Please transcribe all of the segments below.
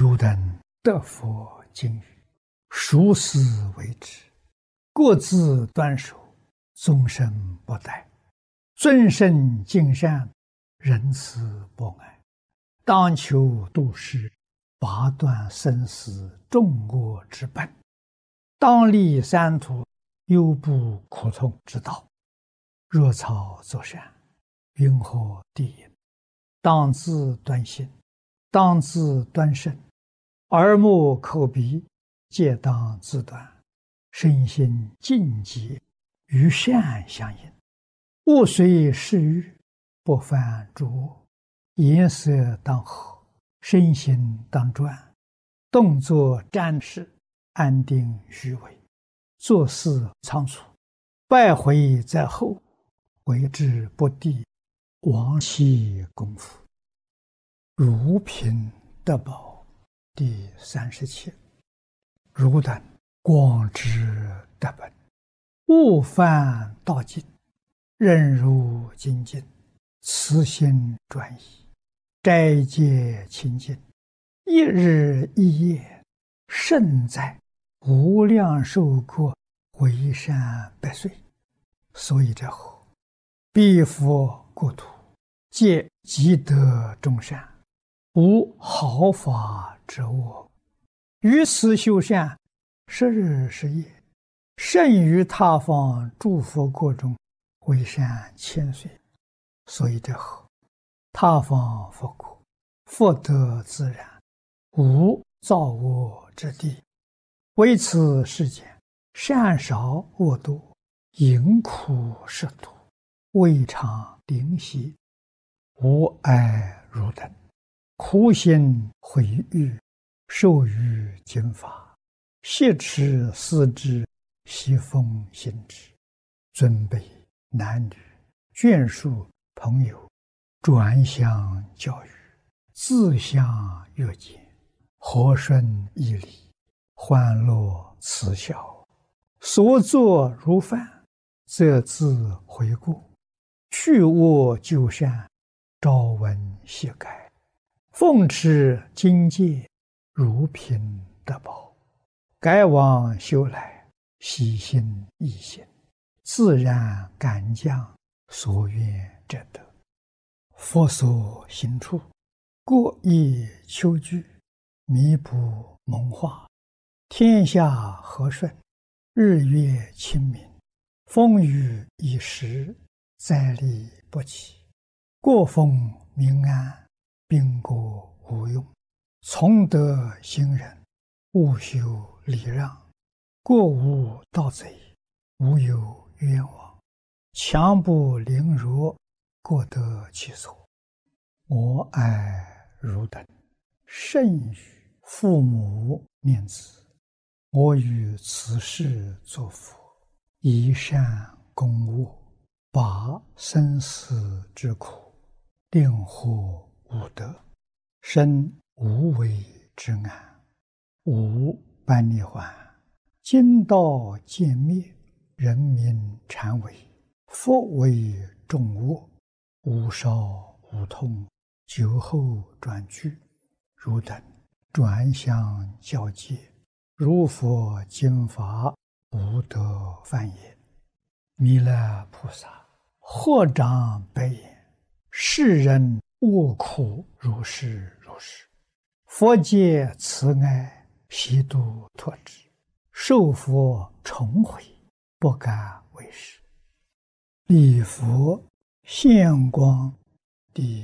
汝等得佛经语，熟思为之，各自端守，终身不殆。尊圣敬善，仁慈博爱，当求度世，拔断生死众恶之本，当立三途，忧怖苦痛之道。若草作善，云何地也？当自端心，当自端身，耳目口鼻皆当自端，身心净洁，与善相应。勿随世欲，不犯诸恶。颜色当和，身心当专，动作瞻视，安定虚伪，做事仓促，败悔在后，为之不第，亡其功夫。如贫得宝第37。汝等广知德本，勿犯道境，任如精进，慈心专一，斋戒清净，一日一夜，胜在无量寿国，为善百岁。所以者后，彼佛国土，皆积德众善，无毫发之恶。于此修善，10日10夜，胜于他方诸佛国中，为善千岁。所以者后，他方佛国，福德自然，无造恶之地。为此世间，善少恶多，淫苦食土，未尝灵犀。吾爱汝等，苦心毁誉，受于经法，挟持思之，习奉行之。尊卑男女，眷属朋友，转相教育，自相约见，和顺义理，欢乐慈孝，所作如饭，则自悔过，去恶就善，朝闻夕改，奉持经戒，如贫得宝，改往修来，喜心易行，自然感将，所愿者得。佛所行处，过意求具，弥补蒙化，天下和顺，日月清明，风雨已时，灾利不起，国风民安，兵国无用。从德行仁，务修礼让，过无盗贼，无有冤枉，强不凌弱，各得其所。我爱汝等，甚于父母念子，我于此世作佛，以善攻恶，拔生死之苦，令获无得，生无为之安，无般涅槃，今道渐灭，人民禅为，佛为众恶，无少无痛，久后转居。汝等转相教戒，如佛经法，无得犯也。弥勒菩萨合掌白言：世人恶苦如是如是，佛界慈爱，悉度脱之，受佛重悔，不敢为是。礼佛现光第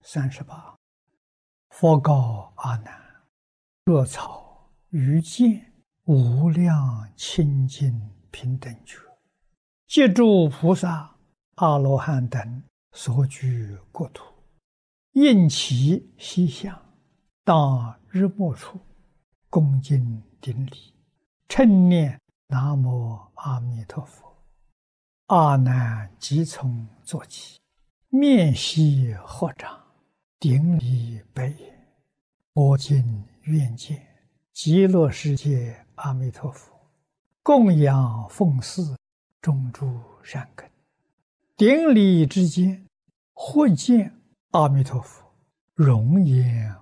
38。佛告阿难：若草于见无量清净平等觉，借诸菩萨阿罗汉等所居国土，应其西向，当日没处，恭敬顶礼，称念南无阿弥陀佛。阿难即从坐起，面悉合掌，顶礼白言：我今愿见极乐世界阿弥陀佛，供养奉祀种诸善根。顶礼之间，忽见阿弥陀佛容颜